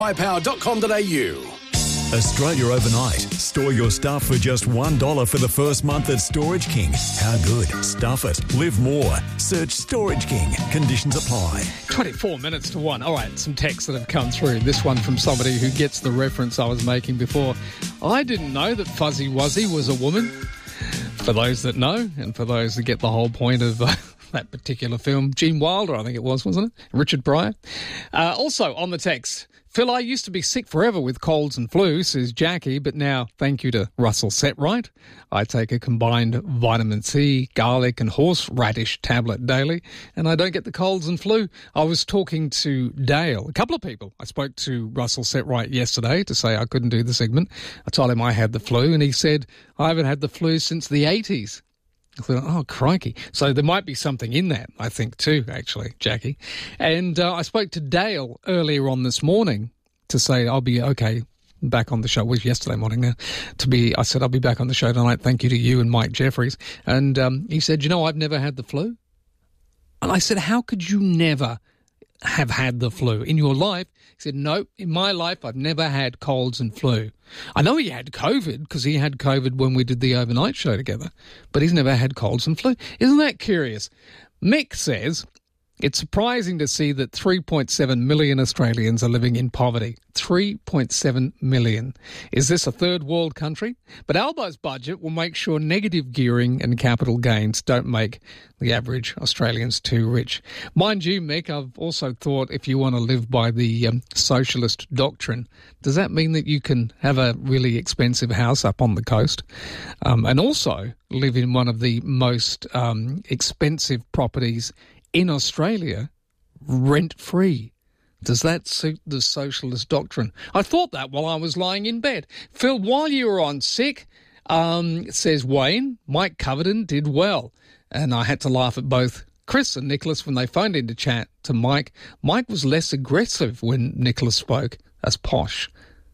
mypower.com.au. Australia overnight. Store your stuff for just $1 for the first month at Storage King. How good? Stuff it. Live more. Search Storage King. Conditions apply. 24 minutes to 1. All right, some texts that have come through. This one from somebody who gets the reference I was making before. I didn't know that Fuzzy Wuzzy was a woman. For those that know, and for those that get the whole point of that particular film. Gene Wilder, I think it was, wasn't it? Richard Pryor. Also on the text, Phil, I used to be sick forever with colds and flu, says Jackie, but now, thank you to Russell Setright, I take a combined vitamin C, garlic and horseradish tablet daily, and I don't get the colds and flu. I was talking to Dale, a couple of people. I spoke to Russell Setright yesterday to say I couldn't do the segment. I told him I had the flu, and he said, I haven't had the flu since the 80s. I thought, oh, crikey. So there might be something in that, I think, too, actually, Jackie. And I spoke to Dale earlier on this morning to say I'll be okay back on the show. It was yesterday morning now. I said I'll be back on the show tonight. Thank you to you and Mike Jeffries. And he said, I've never had the flu. And I said, how could you never have had the flu in your life? He said, no, in my life, I've never had colds and flu. I know he had COVID because he had COVID when we did the overnight show together, but he's never had colds and flu. Isn't that curious? Mick says, it's surprising to see that 3.7 million Australians are living in poverty. 3.7 million. Is this a third world country? But Albo's budget will make sure negative gearing and capital gains don't make the average Australians too rich. Mind you, Mick, I've also thought if you want to live by the socialist doctrine, does that mean that you can have a really expensive house up on the coast and also live in one of the most expensive properties in Australia, rent-free? Does that suit the socialist doctrine? I thought that while I was lying in bed. Phil, while you were on sick, says Wayne, Mike Coverton did well. And I had to laugh at both Chris and Nicholas when they phoned in to chat to Mike. Mike was less aggressive when Nicholas spoke, as posh,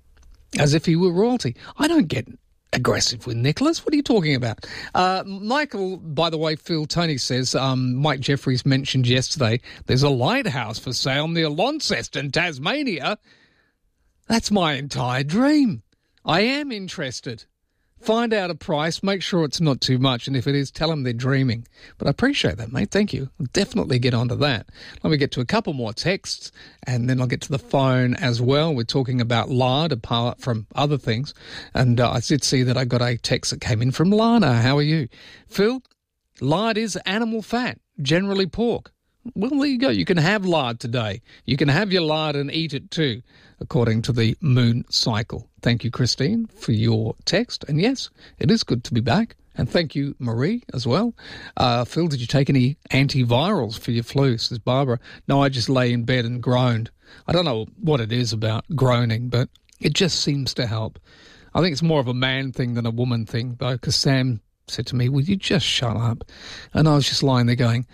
as if he were royalty. I don't get aggressive with Nicholas. What are you talking about? Michael, by the way, Phil, Tony says, Mike Jeffries mentioned yesterday, there's a lighthouse for sale near Launceston, Tasmania. That's my entire dream. I am interested. Find out a price, make sure it's not too much, and if it is, tell them they're dreaming. But I appreciate that, mate. Thank you. I'll definitely get onto that. Let me get to a couple more texts, and then I'll get to the phone as well. We're talking about lard, apart from other things. And I did see that I got a text that came in from Lana. How are you? Phil, lard is animal fat, generally pork. Well, there you go. You can have lard today. You can have your lard and eat it too, according to the moon cycle. Thank you, Christine, for your text. And yes, it is good to be back. And thank you, Marie, as well. Phil, did you take any antivirals for your flu, says Barbara? No, I just lay in bed and groaned. I don't know what it is about groaning, but it just seems to help. I think it's more of a man thing than a woman thing, though, because Sam said to me, will you just shut up? And I was just lying there going,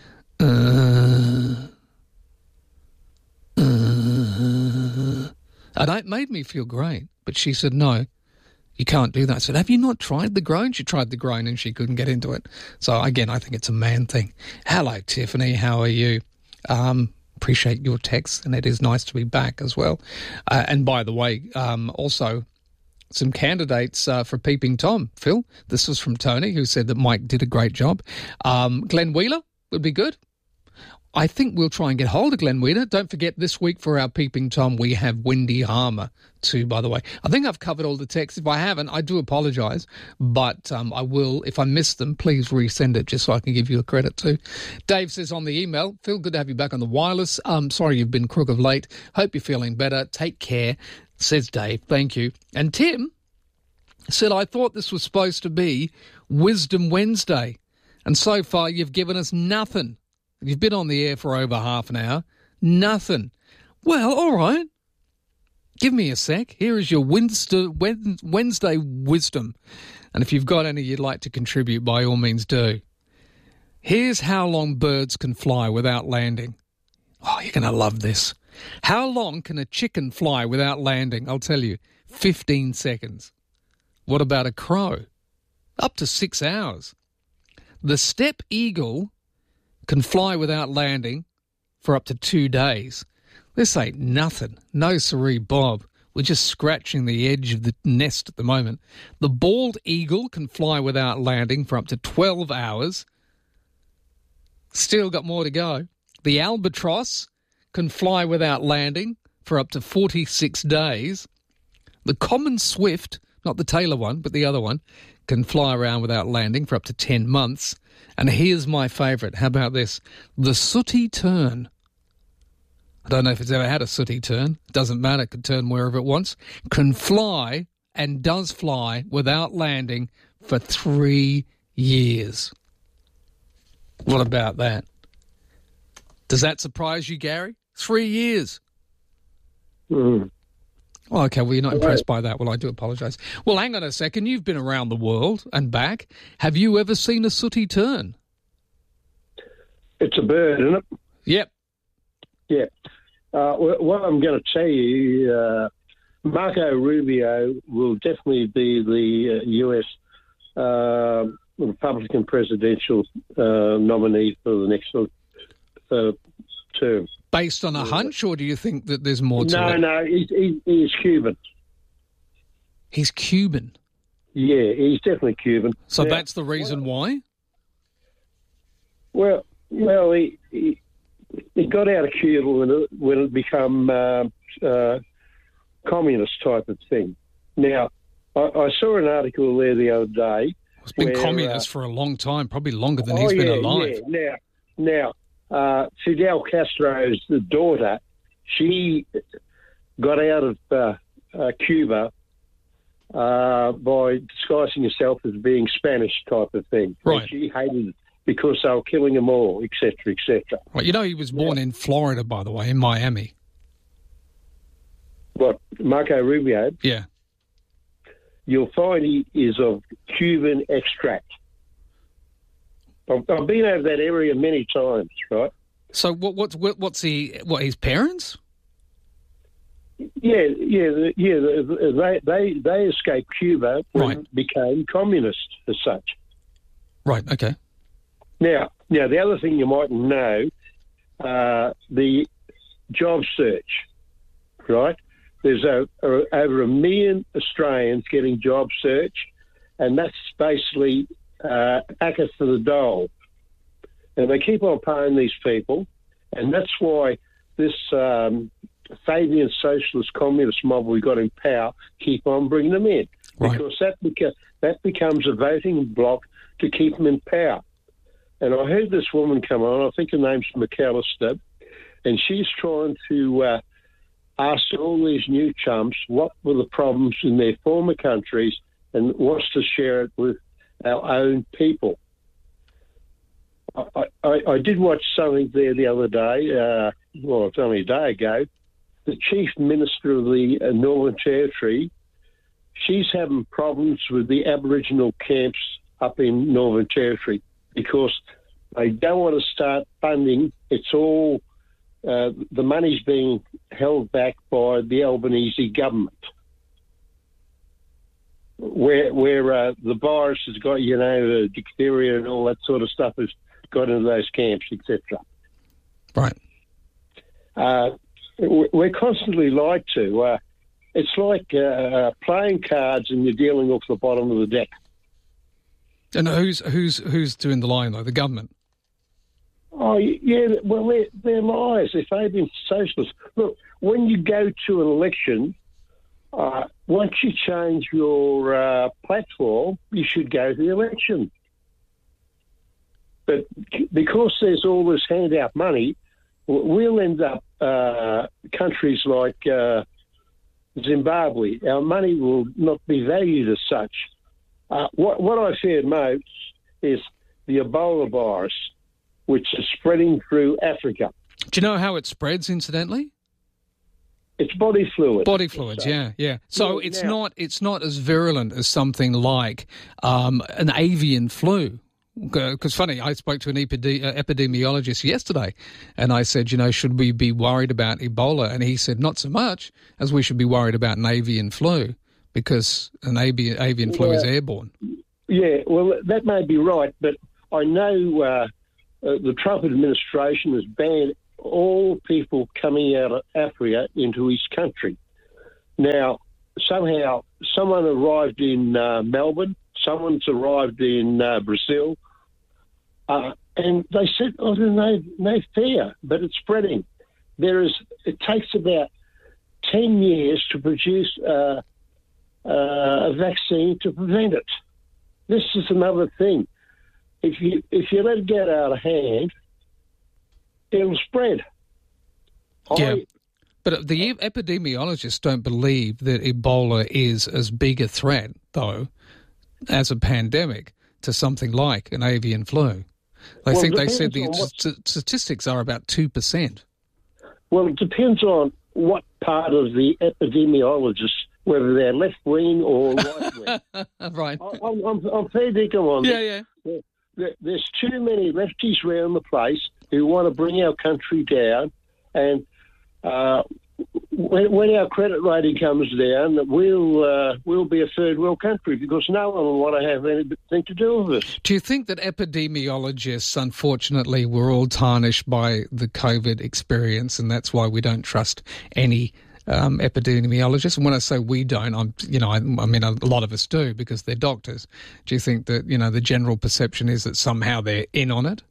and it made me feel great. But she said, no, you can't do that. I said, have you not tried the groan? She tried the groan and she couldn't get into it. So, again, I think it's a man thing. Hello, Tiffany. How are you? Appreciate your text, and it is nice to be back as well. And by the way, also some candidates for Peeping Tom. Phil, this was from Tony, who said that Mike did a great job. Glenn Wheeler would be good. I think we'll try and get hold of Glenn Wheeler. Don't forget, this week for our Peeping Tom, we have Wendy Harmer too, by the way. I think I've covered all the texts. If I haven't, I do apologise. But I will, if I miss them, please resend it just so I can give you a credit too. Dave says on the email, Phil, good to have you back on the wireless. Sorry you've been crook of late. Hope you're feeling better. Take care, says Dave. Thank you. And Tim said, I thought this was supposed to be Wisdom Wednesday. And so far you've given us nothing. You've been on the air for over half an hour. Nothing. Well, all right. Give me a sec. Here is your Wednesday wisdom. And if you've got any you'd like to contribute, by all means do. Here's how long birds can fly without landing. Oh, you're going to love this. How long can a chicken fly without landing? I'll tell you, 15 seconds. What about a crow? Up to 6 hours. The steppe eagle can fly without landing for up to 2 days. This ain't nothing. No siree, Bob. We're just scratching the edge of the nest at the moment. The bald eagle can fly without landing for up to 12 hours. Still got more to go. The albatross can fly without landing for up to 46 days. The common swift, not the Taylor one, but the other one, can fly around without landing for up to 10 months. And here's my favourite. How about this? The sooty tern. I don't know if it's ever had a sooty tern. Doesn't matter. It can turn wherever it wants. Can fly and does fly without landing for 3 years. What about that? Does that surprise you, Gary? 3 years. Mm. Oh, okay, well, you're not impressed by that. Well, I do apologise. Well, hang on a second. You've been around the world and back. Have you ever seen a sooty tern? It's a bird, isn't it? Yep. Yeah. What I'm going to tell you, Marco Rubio will definitely be the US Republican presidential nominee for the next term. Based on a hunch, or do you think that there's more to it? No, he's Cuban. He's Cuban? Yeah, he's definitely Cuban. So that's the reason why? Well, he got out of Cuba when it became communist type of thing. Now, I saw an article there the other day. It's been communist for a long time, probably longer than he's been alive. Yeah. Now, Fidel Castro's daughter, she got out of Cuba by disguising herself as being Spanish type of thing. Right. And she hated it because they were killing them all, etc., etc. Right. You know, he was born in Florida, by the way, in Miami. What, Marco Rubio? Yeah. You'll find he is of Cuban extract. I've been over that area many times, right? So what's his parents? Yeah. They escaped Cuba when it became communist as such. Right. Okay. Now the other thing you might know, the job search, right? There's over 1 million Australians getting job search, and that's basically ACCA for the dole. And they keep on paying these people, and that's why this Fabian socialist communist mob we got in power keep on bringing them in. Right. Because that becomes a voting bloc to keep them in power. And I heard this woman come on, I think her name's McAllister, and she's trying to ask all these new chumps what were the problems in their former countries and wants to share it with our own people. I did watch something there the other day, it's only a day ago. The Chief Minister of the Northern Territory, she's having problems with the Aboriginal camps up in Northern Territory because they don't want to start funding. It's all, the money's being held back by the Albanese government. Where the virus has got, diphtheria and all that sort of stuff has got into those camps, etc. Right. We're constantly lied to. It's like playing cards and you're dealing off the bottom of the deck. And who's doing the lying, though? The government? Oh, yeah, well, they're lies. If they've been socialists. Look, when you go to an election, once you change your platform, you should go to the election. But because there's all this handout money, we'll end up countries like Zimbabwe. Our money will not be valued as such. What I fear most is the Ebola virus, which is spreading through Africa. Do you know how it spreads, incidentally? It's body fluid. Body fluids, yeah. So it's not as virulent as something like an avian flu. Because funny, I spoke to an epidemiologist yesterday, and I said, should we be worried about Ebola? And he said, not so much as we should be worried about an avian flu, because an avian flu is airborne. Yeah, well, that may be right, but I know the Trump administration has banned all people coming out of Africa into his country. Now, somehow, someone arrived in Melbourne, someone's arrived in Brazil, and they said, oh, no fear, but it's spreading. It takes about 10 years to produce a vaccine to prevent it. This is another thing. If you let it get out of hand, it'll spread. Yeah. But the epidemiologists don't believe that Ebola is as big a threat, though, as a pandemic to something like an avian flu. They said the statistics are about 2%. Well, it depends on what part of the epidemiologists, whether they're left-wing or right-wing. Right. I'm fair dinkum on this. Yeah. There's too many lefties around the place who want to bring our country down, and when our credit rating comes down, we'll be a third world country because no one will want to have anything to do with it. Do you think that epidemiologists, unfortunately, were all tarnished by the COVID experience, and that's why we don't trust any epidemiologists? And when I say we don't, I mean a lot of us do because they're doctors. Do you think that the general perception is that somehow they're in on it?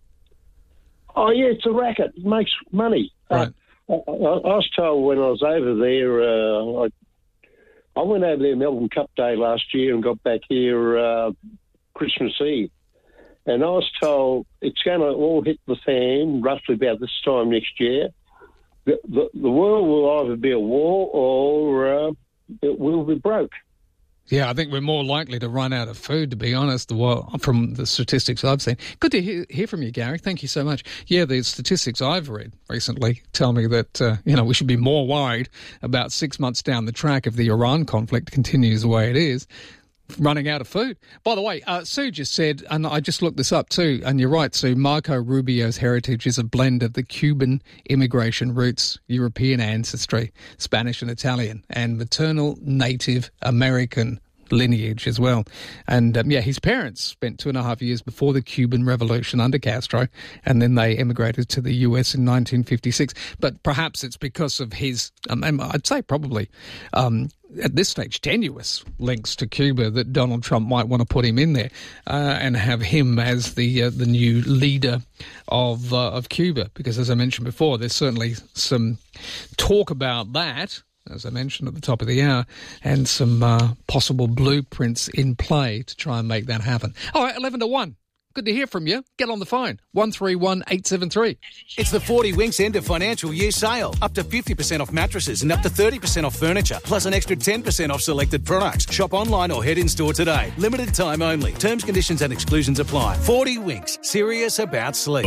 Oh yeah, it's a racket. It makes money. Right. I was told when I was over there, I went over there Melbourne Cup Day last year and got back here Christmas Eve. And I was told it's going to all hit the fan roughly about this time next year. The world will either be a war or it will be broke. Yeah, I think we're more likely to run out of food, to be honest, from the statistics I've seen. Good to hear from you, Gary. Thank you so much. Yeah, the statistics I've read recently tell me that, we should be more worried about 6 months down the track if the Iran conflict continues the way it is, running out of food. By the way, Sue just said, and I just looked this up too, and you're right, Sue, Marco Rubio's heritage is a blend of the Cuban immigration roots, European ancestry, Spanish and Italian, and maternal Native American lineage as well. And his parents spent 2.5 years before the Cuban Revolution under Castro, and then they emigrated to the US in 1956. But perhaps it's because of his, I'd say probably at this stage, tenuous links to Cuba that Donald Trump might want to put him in there and have him as the new leader of Cuba. Because as I mentioned before, there's certainly some talk about that, as I mentioned at the top of the hour, and some possible blueprints in play to try and make that happen. All right, 11-1. Good to hear from you. Get on the phone, 131873. It's the 40 Winks end of financial year sale. Up to 50% off mattresses and up to 30% off furniture, plus an extra 10% off selected products. Shop online or head in store today. Limited time only. Terms, conditions and exclusions apply. 40 Winks. Serious about sleep.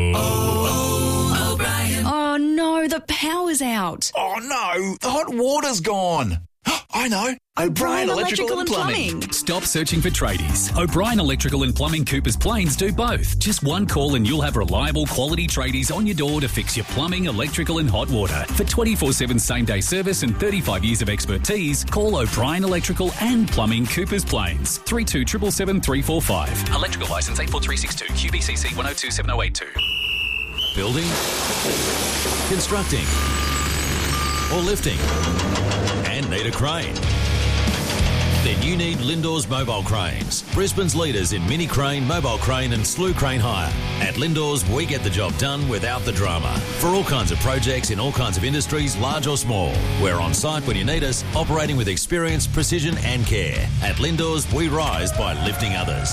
Oh no, the power's out. Oh no, the hot water's gone. I know. O'Brien Electrical and Plumbing. Stop searching for tradies. O'Brien Electrical and Plumbing Coopers Plains do both. Just one call and you'll have reliable quality tradies on your door to fix your plumbing, electrical and hot water. For 24/7 same-day service and 35 years of expertise, call O'Brien Electrical and Plumbing Coopers Plains. 3277 345. Electrical licence 84362 QBCC 1027082. Building, constructing, or lifting, and need a crane? Then you need Lindor's Mobile Cranes, Brisbane's leaders in mini crane, mobile crane and slew crane hire. At Lindor's, we get the job done without the drama. For all kinds of projects in all kinds of industries, large or small. We're on site when you need us, operating with experience, precision and care. At Lindor's, we rise by lifting others.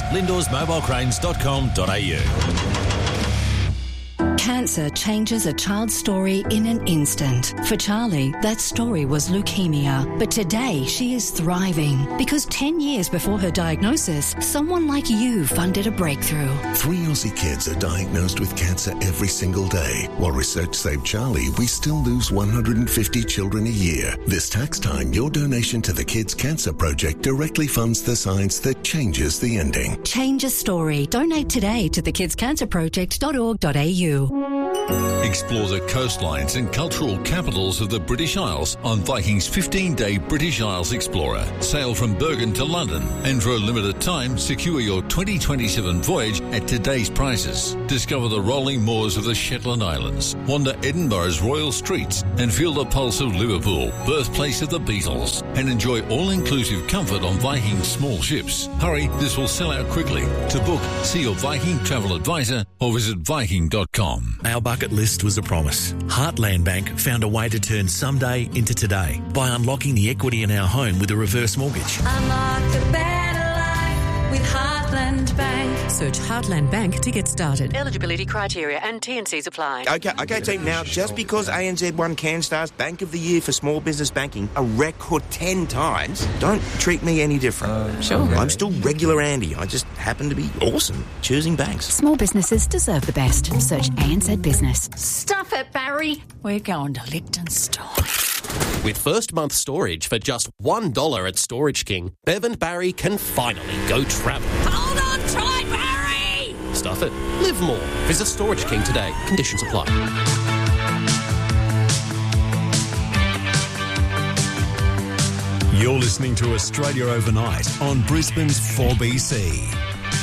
Lindor'sMobileCranes.com.au. Cancer changes a child's story in an instant. For Charlie, that story was leukemia. But today, she is thriving because 10 years before her diagnosis, someone like you funded a breakthrough. 3 Aussie kids are diagnosed with cancer every single day. While research saved Charlie, we still lose 150 children a year. This tax time, your donation to the Kids Cancer Project directly funds the science that changes the ending. Change a story. Donate today to thekidscancerproject.org.au. Explore the coastlines and cultural capitals of the British Isles on Viking's 15-day British Isles Explorer. Sail from Bergen to London, and for a limited time, secure your 2027 voyage at today's prices. Discover the rolling moors of the Shetland Islands, wander Edinburgh's royal streets, and feel the pulse of Liverpool, birthplace of the Beatles, and enjoy all-inclusive comfort on Viking's small ships. Hurry, this will sell out quickly. To book, see your Viking travel advisor or visit Viking.com. Our bucket list was a promise. Heartland Bank found a way to turn someday into today by unlocking the equity in our home with a reverse mortgage. Unlock a better life with Heartland Bank. Search Heartland Bank to get started. Eligibility criteria and T&Cs apply. Okay, team. Now, just because ANZ won CanStar's Bank of the Year for small business banking a record 10 times, don't treat me any different. Sure. I'm still regular Andy. I just happen to be awesome choosing banks. Small businesses deserve the best. Search ANZ Business. Stuff it, Barry. We're going to Liechtenstein. With first month storage for just $1 at Storage King, Bev and Barry can finally go travel. Hold on tight, Barry! Stuff it. Live more. Visit Storage King today. Conditions apply. You're listening to Australia Overnight on Brisbane's 4BC.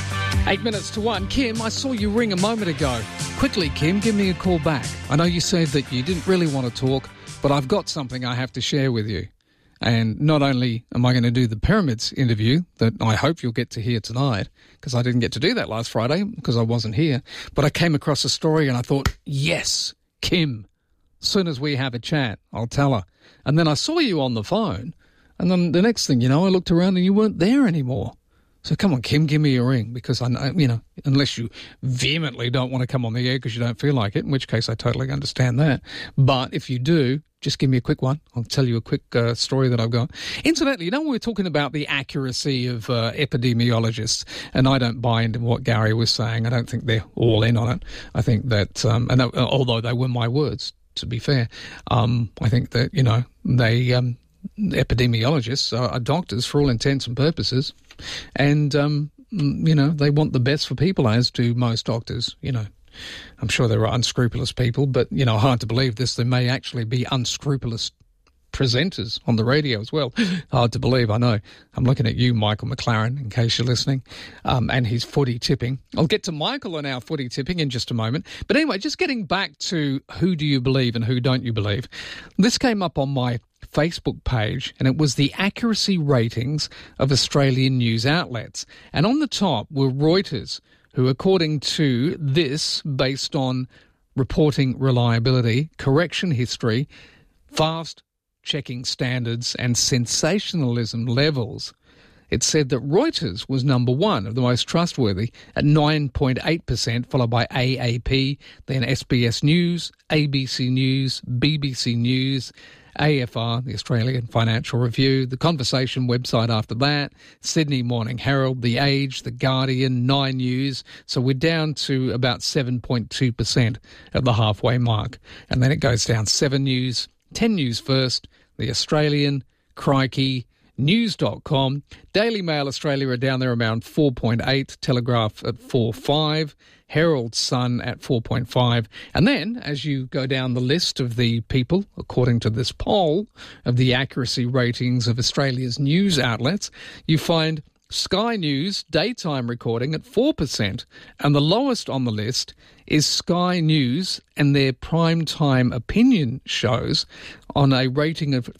8 minutes to 1. Kim, I saw you ring a moment ago. Quickly, Kim, give me a call back. I know you said that you didn't really want to talk, but I've got something I have to share with you. And not only am I going to do the Pyramids interview that I hope you'll get to hear tonight, because I didn't get to do that last Friday because I wasn't here, but I came across a story and I thought, yes, Kim, as soon as we have a chat, I'll tell her. And then I saw you on the phone, and then the next thing you know, I looked around and you weren't there anymore. So come on, Kim, give me a ring, because I know, you know, unless you vehemently don't want to come on the air because you don't feel like it, in which case I totally understand that. But if you do, just give me a quick one. I'll tell you a quick story that I've got. Incidentally, you know, we were talking about the accuracy of epidemiologists, and I don't buy into what Gary was saying. I don't think they're all in on it. I think that, although they were my words, to be fair, I think that, you know, they epidemiologists are doctors for all intents and purposes, and you know, they want the best for people, as do most doctors. You know, I'm sure there are unscrupulous people, but you know, hard to believe this. There may actually be unscrupulous presenters on the radio as well. Hard to believe, I know. I'm looking at you, Michael McLaren, in case you're listening, and his footy tipping. I'll get to Michael and our footy tipping in just a moment. But anyway, just getting back to who do you believe and who don't you believe. This came up on my Facebook page, and it was the accuracy ratings of Australian news outlets. And on the top were Reuters, who, according to this, based on reporting reliability, correction history, fast checking standards and sensationalism levels, it said that Reuters was number one of the most trustworthy at 9.8%, followed by AAP, then SBS News, ABC News, BBC News, AFR, the Australian Financial Review, the Conversation website after that, Sydney Morning Herald, The Age, The Guardian, Nine News. So we're down to about 7.2% at the halfway mark. And then it goes down 7 News, 10 News First, The Australian, Crikey, News.com, Daily Mail Australia are down there around 4.8, Telegraph at 4.5, Herald Sun at 4.5. And then, as you go down the list of the people, according to this poll, of the accuracy ratings of Australia's news outlets, you find Sky News daytime recording at 4%, and the lowest on the list is Sky News and their primetime opinion shows on a rating of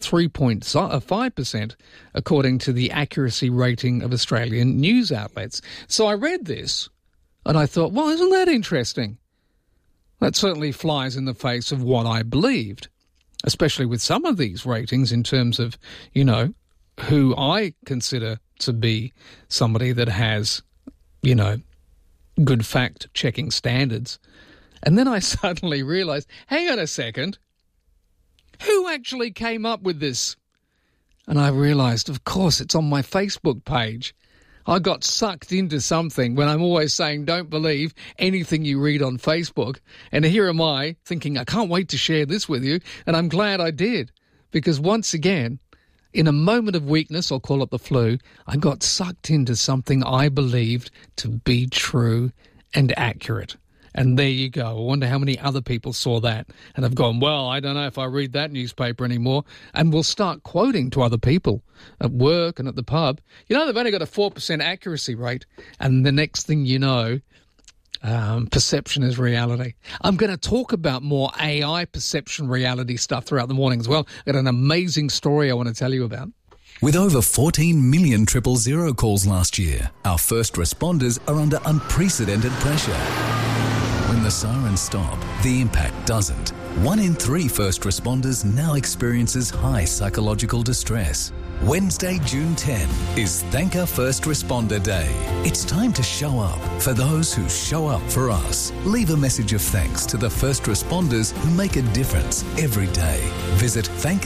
3.5%, according to the accuracy rating of Australian news outlets. So I read this and I thought, well, isn't that interesting? That certainly flies in the face of what I believed, especially with some of these ratings in terms of, you know, who I consider to be somebody that has, you know, good fact-checking standards. And then I suddenly realised, hang on a second, who actually came up with this? And I realised, of course, it's on my Facebook page. I got sucked into something when I'm always saying don't believe anything you read on Facebook. And here am I thinking, I can't wait to share this with you. And I'm glad I did, because once again, in a moment of weakness, I'll call it the flu, I got sucked into something I believed to be true and accurate. And there you go. I wonder how many other people saw that and have gone, well, I don't know if I read that newspaper anymore, and will start quoting to other people at work and at the pub. You know, they've only got a 4% accuracy rate, and the next thing you know, perception is reality. I'm going to talk about more AI perception reality stuff throughout the morning as well. I've got an amazing story I want to tell you about. With over 14 million 000 calls last year, our first responders are under unprecedented pressure. When the sirens stop, the impact doesn't. 1 in 3 first responders now experiences high psychological distress. Wednesday, June 10 is Thank a First Responder Day. It's time to show up for those who show up for us. Leave a message of thanks to the first responders who make a difference every day. Visit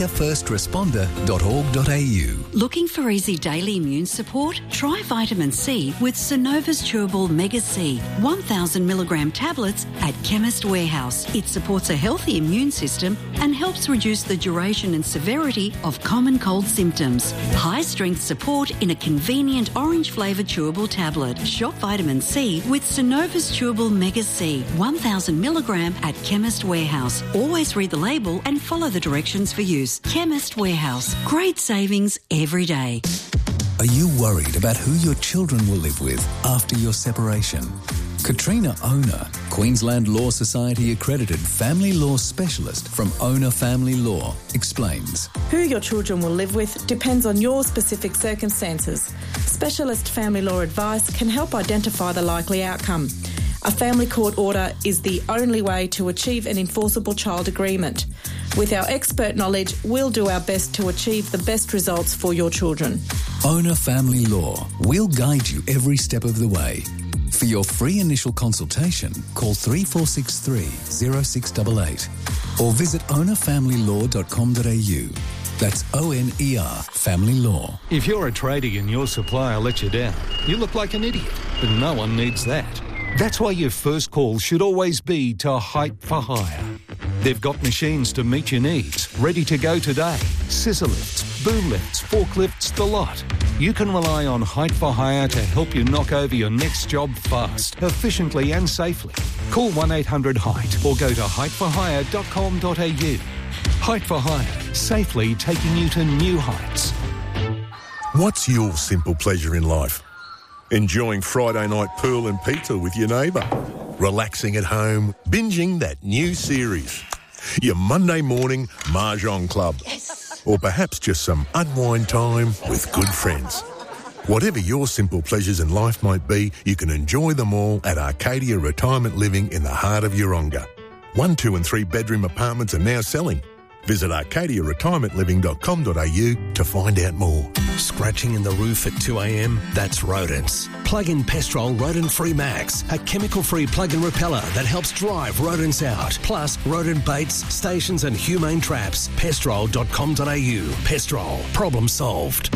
thankafirstresponder.org.au. Looking for easy daily immune support? Try vitamin C with Synova's Chewable Mega C, 1,000 milligram tablets at Chemist Warehouse. It supports a healthy immune system and helps reduce the duration and severity of common cold symptoms. High-strength support in a convenient orange-flavoured chewable tablet. Shop vitamin C with Synova's Chewable Mega C, 1,000 milligram at Chemist Warehouse. Always read the label and follow the directions for use. Chemist Warehouse. Great savings every day. Are you worried about who your children will live with after your separation? Katrina Owner, Queensland Law Society accredited family law specialist from Owner Family Law, explains. Who your children will live with depends on your specific circumstances. Specialist family law advice can help identify the likely outcome. A family court order is the only way to achieve an enforceable child agreement. With our expert knowledge, we'll do our best to achieve the best results for your children. Owner Family Law. We'll guide you every step of the way. For your free initial consultation, call 3463 0688 or visit ownerfamilylaw.com.au. That's ONER Family Law. If you're a tradie and your supplier lets you down, you look like an idiot, but no one needs that. That's why your first call should always be to Height for Hire. They've got machines to meet your needs, ready to go today. Scissor lifts, boom lifts, forklifts, the lot. You can rely on Height for Hire to help you knock over your next job fast, efficiently and safely. Call 1-800-HEIGHT or go to heightforhire.com.au. Height for Hire, safely taking you to new heights. What's your simple pleasure in life? Enjoying Friday night pool and pizza with your neighbour? Relaxing at home, binging that new series? Your Monday morning Mahjong Club? Yes. Or perhaps just some unwind time with good friends? Whatever your simple pleasures in life might be, you can enjoy them all at Arcadia Retirement Living in the heart of Yeronga. 1, 2 and 3 bedroom apartments are now selling. Visit arcadiaretirementliving.com.au to find out more. Scratching in the roof at 2 a.m? That's rodents. Plug in Pestrol Rodent-Free Max, a chemical-free plug-in repeller that helps drive rodents out. Plus, rodent baits, stations and humane traps. Pestrol.com.au. Pestrol. Problem solved.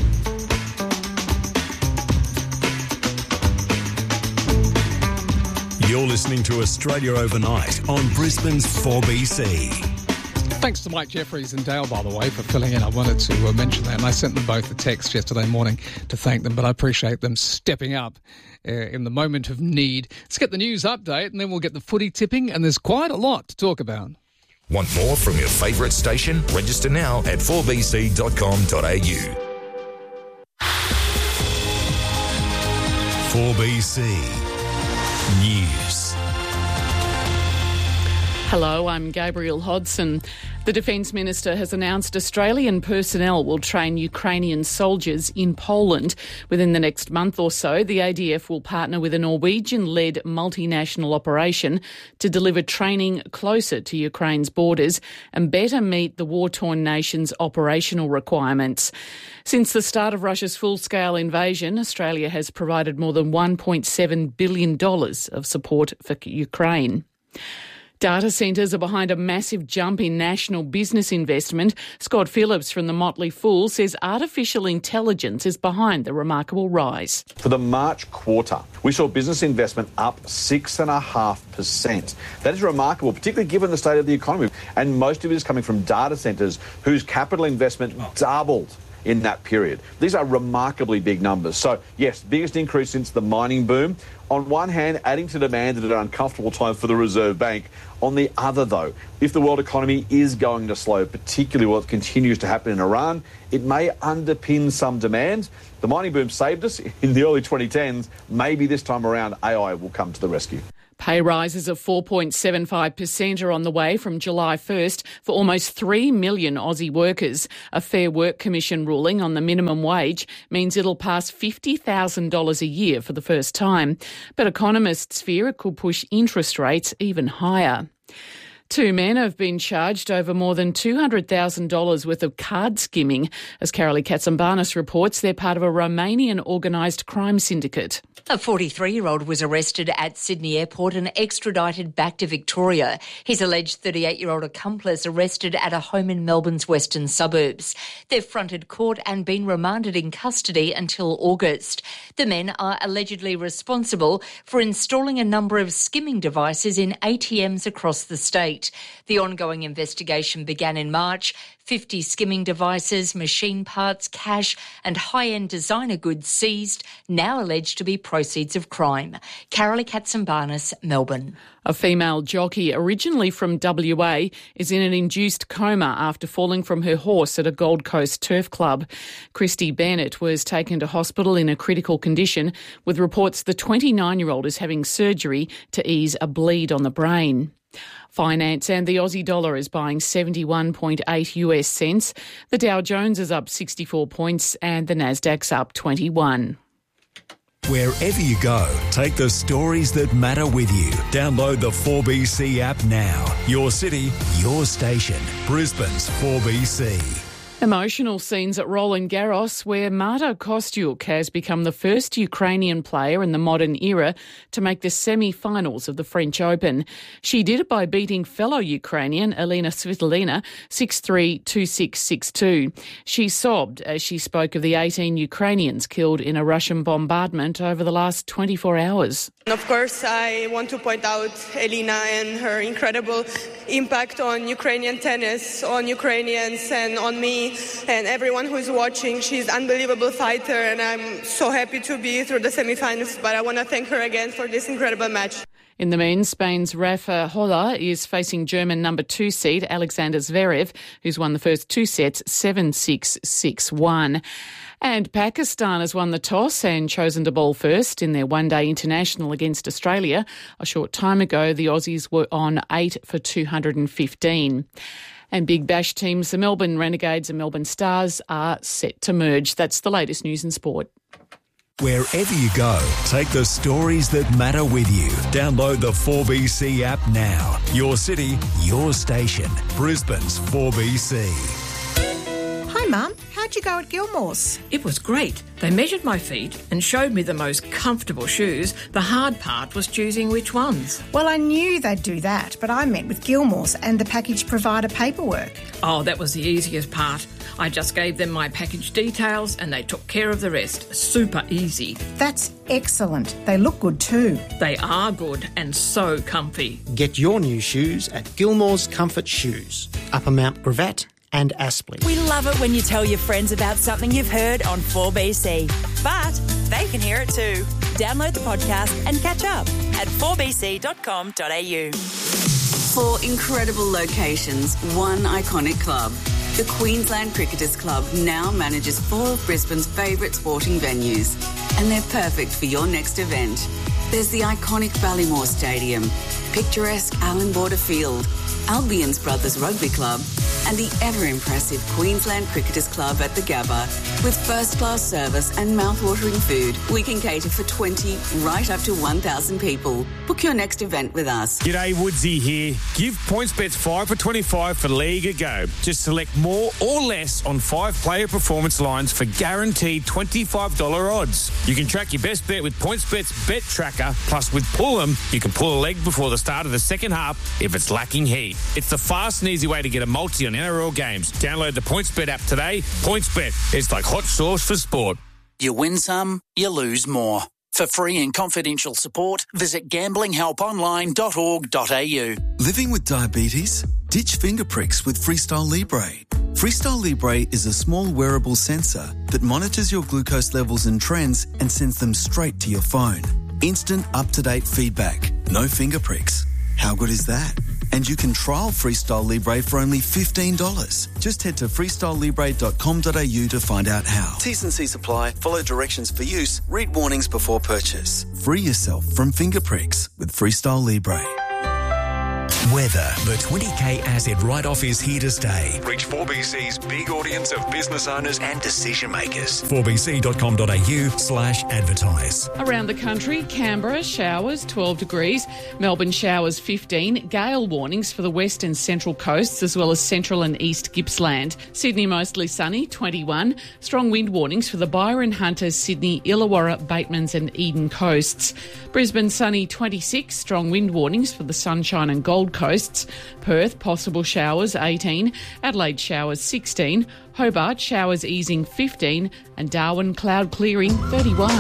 You're listening to Australia Overnight on Brisbane's 4BC. Thanks to Mike Jeffries and Dale, by the way, for filling in. I wanted to mention that, and I sent them both a text yesterday morning to thank them, but I appreciate them stepping up in the moment of need. Let's get the news update, and then we'll get the footy tipping, and there's quite a lot to talk about. Want more from your favourite station? Register now at 4bc.com.au. 4BC News. Hello, I'm Gabrielle Hodson. The Defence Minister has announced Australian personnel will train Ukrainian soldiers in Poland. Within the next month or so, the ADF will partner with a Norwegian-led multinational operation to deliver training closer to Ukraine's borders and better meet the war-torn nation's operational requirements. Since the start of Russia's full-scale invasion, Australia has provided more than $1.7 billion of support for Ukraine. Data centres are behind a massive jump in national business investment. Scott Phillips from the Motley Fool says artificial intelligence is behind the remarkable rise. For the March quarter, we saw business investment up 6.5%. That is remarkable, particularly given the state of the economy. And most of it is coming from data centres, whose capital investment doubled in that period. These are remarkably big numbers. So, yes, biggest increase since the mining boom. On one hand, adding to demand at an uncomfortable time for the Reserve Bank. On the other, though, if the world economy is going to slow, particularly what continues to happen in Iran, it may underpin some demand. The mining boom saved us in the early 2010s. Maybe this time around, AI will come to the rescue. Pay rises of 4.75% are on the way from July 1st for almost 3 million Aussie workers. A Fair Work Commission ruling on the minimum wage means it'll pass $50,000 a year for the first time. But economists fear it could push interest rates even higher. 2 men have been charged over more than $200,000 worth of card skimming. As Carolee Katsambanis reports, they're part of a Romanian organised crime syndicate. A 43-year-old was arrested at Sydney Airport and extradited back to Victoria. His alleged 38-year-old accomplice arrested at a home in Melbourne's western suburbs. They've fronted court and been remanded in custody until August. The men are allegedly responsible for installing a number of skimming devices in ATMs across the state. The ongoing investigation began in March. 50 skimming devices, machine parts, cash and high-end designer goods seized, now alleged to be proceeds of crime. Carolee Katsambanis, Melbourne. A female jockey, originally from WA, is in an induced coma after falling from her horse at a Gold Coast turf club. Christy Bennett was taken to hospital in a critical condition, with reports the 29-year-old is having surgery to ease a bleed on the brain. Finance and the Aussie dollar is buying 71.8 US cents. The Dow Jones is up 64 points and the Nasdaq's up 21. Wherever you go, take the stories that matter with you. Download the 4BC app now. Your city, your station. Brisbane's 4BC. Emotional scenes at Roland Garros, where Marta Kostyuk has become the first Ukrainian player in the modern era to make the semi-finals of the French Open. She did it by beating fellow Ukrainian Elena Svitolina 6-3, 2-6, 6-2. She sobbed as she spoke of the 18 Ukrainians killed in a Russian bombardment over the last 24 hours. Of course, I want to point out Elena and her incredible impact on Ukrainian tennis, on Ukrainians and on me and everyone who is watching. She's an unbelievable fighter and I'm so happy to be through the semi-finals, but I want to thank her again for this incredible match. In the men's, Spain's Rafa Hola is facing German number 2 seed Alexander Zverev, who's won the first 2 sets 7-6, 6-1. And Pakistan has won the toss and chosen to bowl first in their one-day international against Australia. A short time ago, the Aussies were on 8 for 215. And Big Bash teams, the Melbourne Renegades and Melbourne Stars, are set to merge. That's the latest news and sport. Wherever you go, take the stories that matter with you. Download the 4BC app now. Your city, your station. Brisbane's 4BC. Hi, Mum. How'd you go at Gilmore's? It was great. They measured my feet and showed me the most comfortable shoes. The hard part was choosing which ones. Well, I knew they'd do that, but I met with Gilmore's and the package provider paperwork. Oh, that was the easiest part. I just gave them my package details and they took care of the rest. Super easy. That's excellent. They look good too. They are good and so comfy. Get your new shoes at Gilmore's Comfort Shoes, Upper Mount Gravatt and Aspley. We love it when you tell your friends about something you've heard on 4BC, but they can hear it too. Download the podcast and catch up at 4bc.com.au. 4 incredible locations, 1 iconic club. The Queensland Cricketers Club now manages 4 of Brisbane's favourite sporting venues, and they're perfect for your next event. There's the iconic Ballymore Stadium, picturesque Allan Border Field, Albion's Brothers Rugby Club, and the ever-impressive Queensland Cricketers Club at the Gabba. With first-class service and mouth-watering food, we can cater for 20 right up to 1,000 people. Book your next event with us. G'day, Woodsy here. Give PointsBets 5 for 25 for League a go. Just select more or less on 5-player performance lines for guaranteed $25 odds. You can track your best bet with PointsBet's Bet Tracker, plus with Pull'em, you can pull a leg before the start of the second half if it's lacking heat. It's the fast and easy way to get a multi on NRL games. Download the PointsBet app today. PointsBet, it's like hot sauce for sport. You win some, you lose more. For free and confidential support, visit gamblinghelponline.org.au. Living with diabetes? Ditch finger pricks with Freestyle Libre. Freestyle Libre is a small wearable sensor that monitors your glucose levels and trends and sends them straight to your phone. Instant, up-to-date feedback. No finger pricks. How good is that? And you can trial Freestyle Libre for only $15. Just head to freestylelibre.com.au to find out how. T's and C's apply. Follow directions for use. Read warnings before purchase. Free yourself from finger pricks with Freestyle Libre. Weather. The 20K asset write-off is here to stay. Reach 4BC's big audience of business owners and decision makers. 4bc.com.au/advertise. Around the country, Canberra, showers, 12 degrees. Melbourne, showers, 15. Gale warnings for the west and central coasts, as well as central and east Gippsland. Sydney, mostly sunny, 21. Strong wind warnings for the Byron, Hunter, Sydney, Illawarra, Batemans and Eden coasts. Brisbane, sunny, 26. Strong wind warnings for the Sunshine and Gold Coasts. Perth, possible showers, 18. Adelaide, showers, 16. Hobart, showers easing, 15. And Darwin, cloud clearing, 31.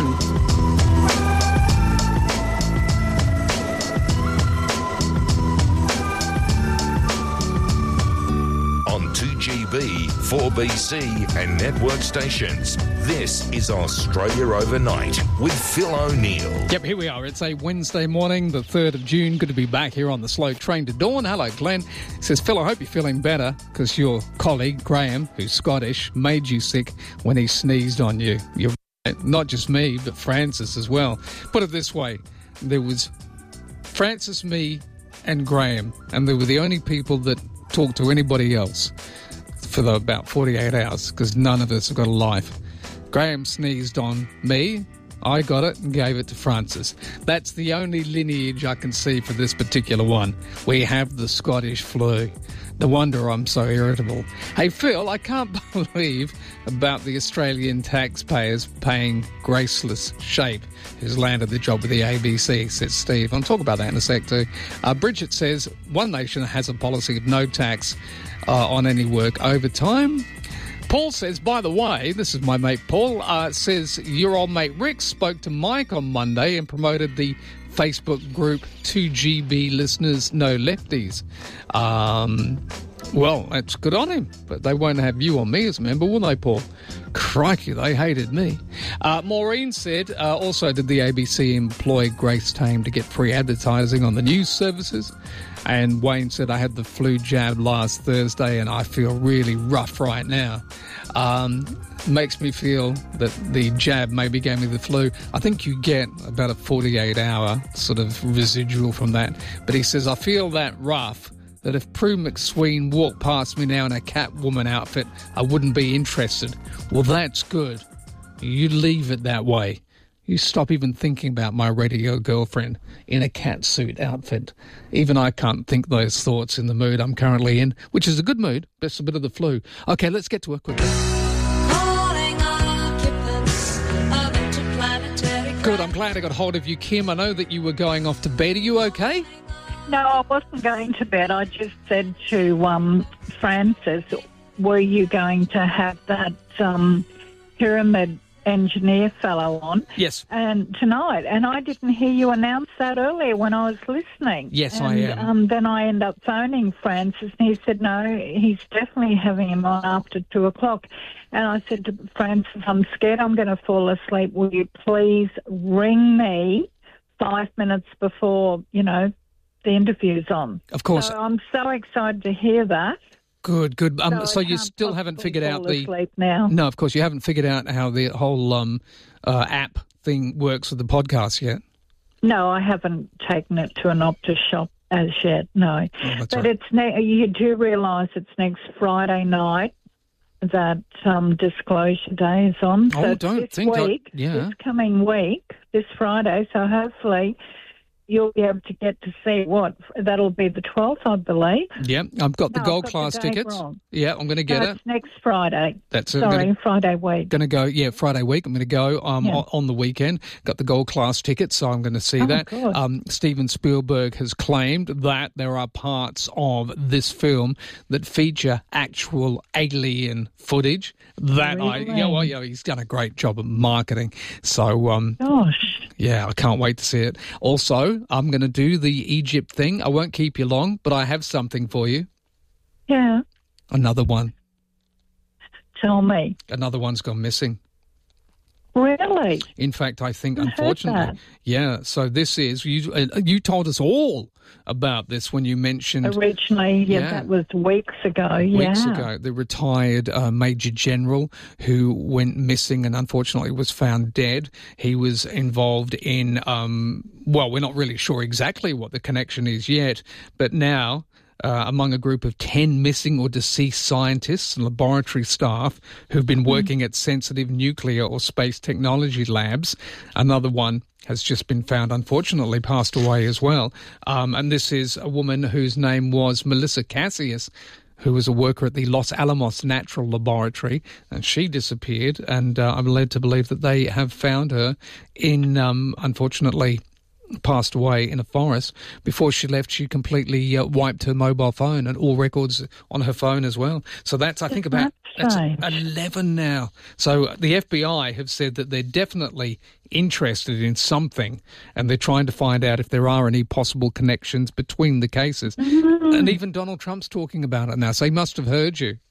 On 2GB, 4BC and network stations. This is Australia Overnight with Phil O'Neill. Yep, here we are. It's a Wednesday morning, the 3rd of June. Good to be back here on the slow train to dawn. Hello, Glenn. He says, Phil, I hope you're feeling better because your colleague, Graham, who's Scottish, made you sick when he sneezed on you. You're not just me, but Francis as well. Put it this way. There was Francis, me and Graham, and they were the only people that talked to anybody else for about 48 hours because none of us have got a life. Graham sneezed on me, I got it and gave it to Francis. That's the only lineage I can see for this particular one. We have the Scottish flu. No wonder I'm so irritable. Hey, Phil, I can't believe about the Australian taxpayers paying Graceless Shape, who's landed the job with the ABC, says Steve. I'll talk about that in a sec too. Bridget says, One Nation has a policy of no tax on any work overtime. Paul says, by the way, this is my mate Paul, says your old mate Rick spoke to Mike on Monday and promoted the Facebook group 2GB Listeners No Lefties. Well, that's good on him, but they won't have you on me as a member, will they, Paul? Crikey, they hated me. Maureen said, also did the ABC employ Grace Tame to get free advertising on the news services? And Wayne said, I had the flu jab last Thursday and I feel really rough right now. Makes me feel that the jab maybe gave me the flu. I think you get about a 48-hour sort of residual from that. But he says, I feel that rough that if Prue McSween walked past me now in a Catwoman outfit, I wouldn't be interested. Well, that's good. You leave it that way. You stop even thinking about my radio girlfriend in a catsuit outfit. Even I can't think those thoughts in the mood I'm currently in, which is a good mood, just a bit of the flu. Okay, let's get to it quickly. Good, I'm glad I got hold of you, Kim. I know that you were going off to bed. Are you okay? No, I wasn't going to bed. I just said to Francis, were you going to have that pyramid engineer fellow on? Yes. And tonight, and I didn't hear you announce that earlier when I was listening. Yes, and, I am. Then I ended up phoning Francis, and he said, no, he's definitely having him on after 2 o'clock. And I said to Francis, I'm scared I'm going to fall asleep. Will you please ring me 5 minutes before, the interview's on? Of course. So I'm so excited to hear that. Good. So you still haven't figured out the... Asleep now. No, of course, you haven't figured out how the whole app thing works with the podcast yet? No, I haven't taken it to an Optus shop as yet, no. Oh, but right. You do realise it's next Friday night that Disclosure Day is on. Oh, so don't think... This coming week, this Friday, so hopefully you'll be able to get to see that'll be the 12th, I believe. Yeah, I've got the gold class tickets. Wrong. Yeah, I'm going to get it. It's next Friday. That's it. Friday week. Going to go, Friday week. I'm going to go on the weekend. Got the gold class tickets, so I'm going to see that. Good. Steven Spielberg has claimed that there are parts of this film that feature actual alien footage. He's done a great job of marketing. So, gosh. Yeah, I can't wait to see it. Also, I'm going to do the Egypt thing. I won't keep you long, but I have something for you. Yeah. Another one. Tell me. Another one's gone missing. Really? In fact, I think, I heard unfortunately, that. yeah. So this is you told us all about this when you mentioned Originally, that was weeks ago. Weeks ago, the retired Major General who went missing and unfortunately was found dead. He was involved in, we're not really sure exactly what the connection is yet, but now among a group of 10 missing or deceased scientists and laboratory staff who've been working at sensitive nuclear or space technology labs. Another one has just been found, unfortunately, passed away as well. And this is a woman whose name was Melissa Cassius, who was a worker at the Los Alamos Natural Laboratory, and she disappeared. And I'm led to believe that they have found her in, unfortunately, passed away in a forest. Before she left, she completely wiped her mobile phone and all records on her phone as well. So that's, I think, that's 11 now. So the FBI have said that they're definitely interested in something, and they're trying to find out if there are any possible connections between the cases. And even Donald Trump's talking about it now, so he must have heard you.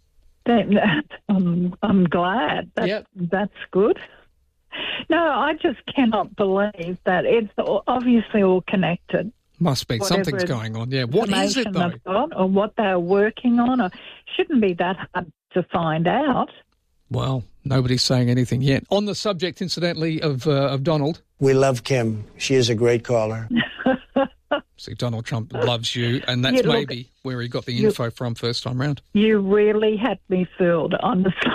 I'm glad. That's good. No, I just cannot believe that it's obviously all connected. Must be. Something's going on, yeah. What is it, though? Or what they're working on. Or shouldn't be that hard to find out. Well, nobody's saying anything yet. On the subject, incidentally, of Donald. We love Kim. She is a great caller. See, Donald Trump loves you, and that's maybe where he got the info from first time round. You really had me fooled, honestly.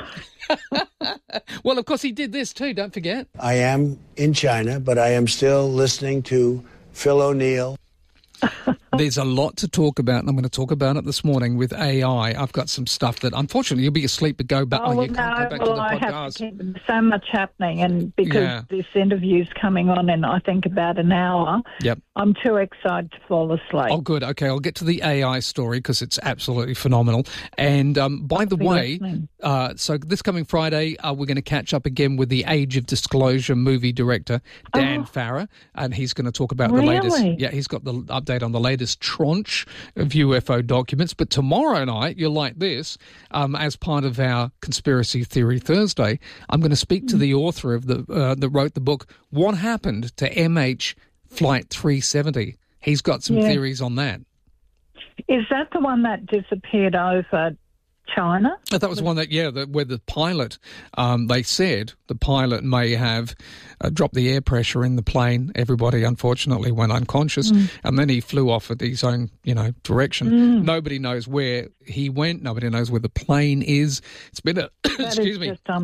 Well, of course, he did this too, don't forget. I am in China, but I am still listening to Phil O'Neill. There's a lot to talk about, and I'm going to talk about it this morning with AI. I've got some stuff that, unfortunately, you'll be asleep, but go back. You can't go back to the podcast. Have so much happening, and because this interview's coming on in, I think, about an hour, I'm too excited to fall asleep. Oh, good. Okay, I'll get to the AI story because it's absolutely phenomenal. And by the way, so this coming Friday, we're going to catch up again with the Age of Disclosure movie director, Dan Farah, and he's going to talk about the latest. Yeah, he's got the update on the latest tranche of UFO documents. But tomorrow night, you'll like this, as part of our Conspiracy Theory Thursday, I'm going to speak to the author of that wrote the book, What Happened to MH Flight 370. He's got some theories on that. Is that the one that disappeared over China? That was one that, where the pilot, they said the pilot may have dropped the air pressure in the plane. Everybody, unfortunately, went unconscious, and then he flew off at his own, direction. Nobody knows where he went. Nobody knows where the plane is. It's been a... excuse me. Just,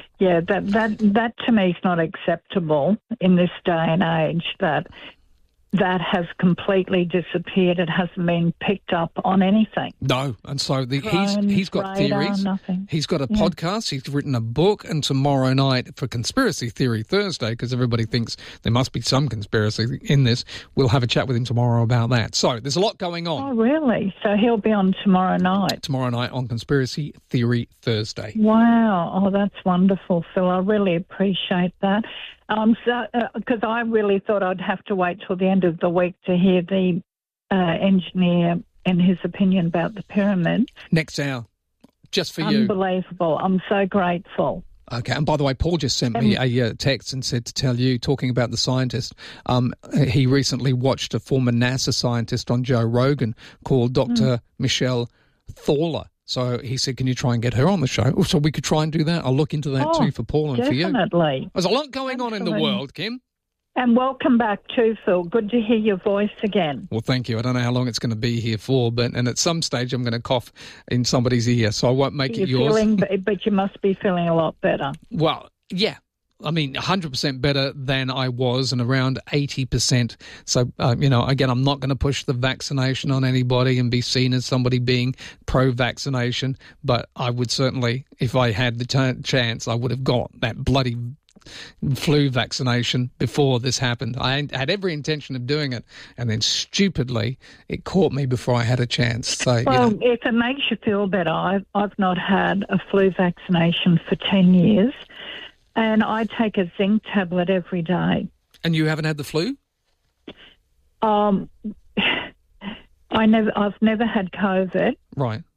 that to me is not acceptable in this day and age, that has completely disappeared. It hasn't been picked up on anything. No, and so he's got theories. Nothing. He's got a podcast. He's written a book, and tomorrow night for Conspiracy Theory Thursday, because everybody thinks there must be some conspiracy in this, we'll have a chat with him tomorrow about that. So there's a lot going on. Oh, really? So he'll be on tomorrow night? Tomorrow night on Conspiracy Theory Thursday. Wow. Oh, that's wonderful, Phil. I really appreciate that. Because I really thought I'd have to wait till the end of the week to hear the engineer and his opinion about the pyramid. Next hour, just for you. Unbelievable. I'm so grateful. Okay, and by the way, Paul just sent me a text and said to tell you, talking about the scientist, he recently watched a former NASA scientist on Joe Rogan called Dr. Michelle Thorler. So he said, can you try and get her on the show? So we could try and do that. I'll look into that too for Paul and for you. Definitely. There's a lot going on in the world, Kim. And welcome back too, Phil. Good to hear your voice again. Well, thank you. I don't know how long it's going to be here for, and at some stage I'm going to cough in somebody's ear, so I won't make it yours. But you must be feeling a lot better. Well, yeah. I mean, 100% better than I was, and around 80%. So, again, I'm not going to push the vaccination on anybody and be seen as somebody being pro-vaccination, but I would certainly, if I had the chance, I would have got that bloody flu vaccination before this happened. I had every intention of doing it, and then stupidly it caught me before I had a chance. So, well, if it makes you feel better, I've not had a flu vaccination for 10 years. And I take a zinc tablet every day. And you haven't had the flu? I've never had COVID. Right.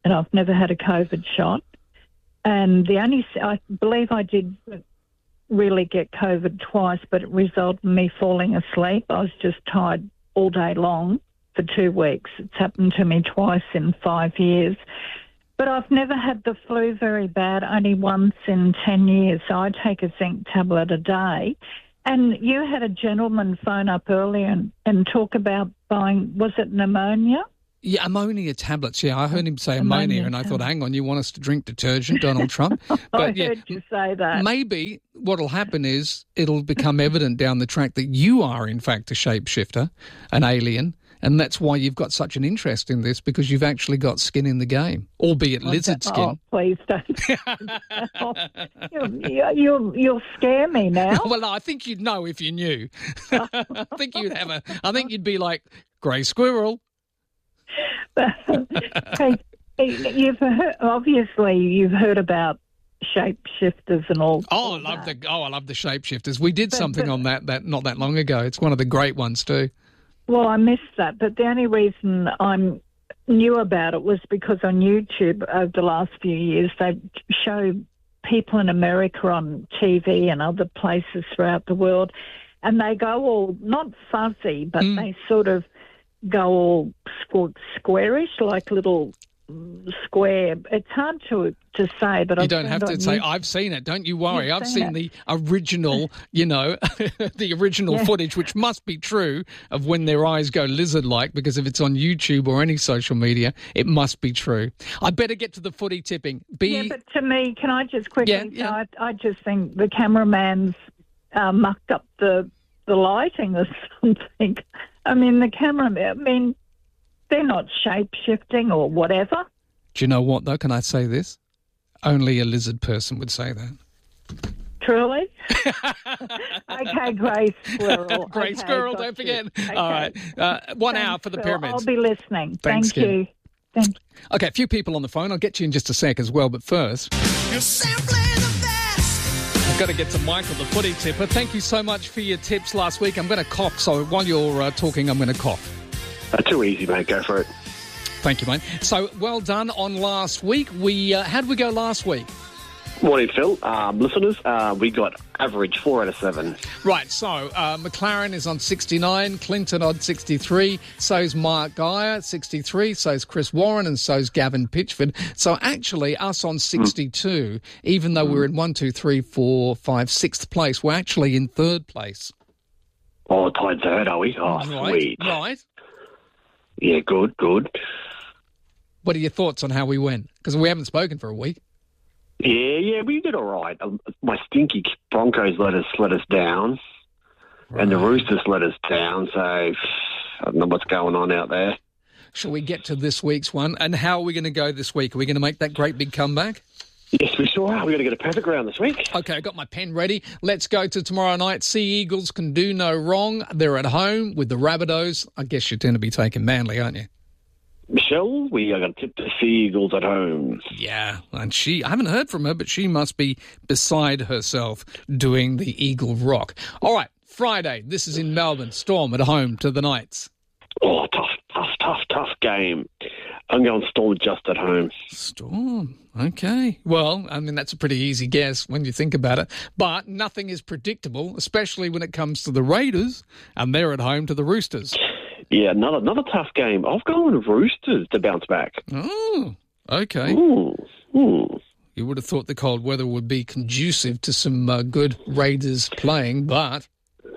and I've never had a COVID shot. And I believe I did really get COVID twice, but it resulted in me falling asleep. I was just tired all day long for 2 weeks. It's happened to me twice in 5 years. But I've never had the flu very bad, only once in 10 years. So I take a zinc tablet a day. And you had a gentleman phone up earlier and talk about buying, was it pneumonia? Yeah, ammonia tablets. Yeah, I heard him say ammonia, and I thought, hang on, you want us to drink detergent, Donald Trump? But I heard you say that. Maybe what will happen is it'll become evident down the track that you are, in fact, a shapeshifter, an alien, and that's why you've got such an interest in this, because you've actually got skin in the game, albeit lizard skin. Oh, please don't. You'll scare me now. Well, no, I think you'd know if you knew. I think you'd be like, grey squirrel. Hey, you've heard about shapeshifters and all. I love the shapeshifters. We did something on that not that long ago. It's one of the great ones too. Well, I missed that, but the only reason I knew about it was because on YouTube over the last few years they show people in America on TV and other places throughout the world, and they go all not fuzzy, but they sort of go all squarish, like little square. It's hard to say, but you don't have to say. I've seen it. Don't you worry. I've seen the original. The original footage, which must be true, of when their eyes go lizard-like. Because if it's on YouTube or any social media, it must be true. I better get to the footy tipping. Yeah, but to me, can I just quickly? Yeah. I just think the cameraman's mucked up the lighting or something. I mean, they're not shape-shifting or whatever. Do you know what, though? Can I say this? Only a lizard person would say that. Truly? Okay, Grey Squirrel. Grey Squirrel, don't forget. Okay. All right. 1 hour for the pyramids. I'll be listening. Thanks, Thank you. Thank you. Okay, a few people on the phone. I'll get you in just a sec as well, but first... You're simply the best! I've got to get to Michael, the footy tipper. Thank you so much for your tips last week. I'm going to cough, so while you're talking, I'm going to cough. Too easy, mate. Go for it. Thank you, mate. So, well done on last week. How'd we go last week? Morning, Phil. Listeners, we got average 4 out of 7. Right, so McLaren is on 69, Clinton on 63, so's Mark Geyer, 63, so's Chris Warren, and so's Gavin Pitchford. So actually, us on 62, even though we're in 1, 2, 3, 4, 5, 6th place, we're actually in 3rd place. Oh, tied third, are we? Oh, sweet. Right. Yeah, good. What are your thoughts on how we went? Because we haven't spoken for a week. Yeah, we did all right. My stinky Broncos let us down, right. And the Roosters let us down, so I don't know what's going on out there. Shall we get to this week's one? And how are we going to go this week? Are we going to make that great big comeback? Yes, we sure are. We're going to get a perfect round this week. Okay, I got my pen ready. Let's go to tomorrow night. Sea Eagles can do no wrong. They're at home with the Rabbitohs. I guess you tend to be taking Manly, aren't you? Michelle, we are going to tip the Sea Eagles at home. Yeah, and I haven't heard from her, but she must be beside herself doing the Eagle Rock. All right, Friday. This is in Melbourne. Storm at home to the Knights. Oh, tough game. I'm going Storm just at home. Storm, okay. Well, I mean, that's a pretty easy guess when you think about it. But nothing is predictable, especially when it comes to the Raiders, and they're at home to the Roosters. Yeah, another tough game. I've gone with Roosters to bounce back. Oh, okay. Ooh. You would have thought the cold weather would be conducive to some good Raiders playing, but...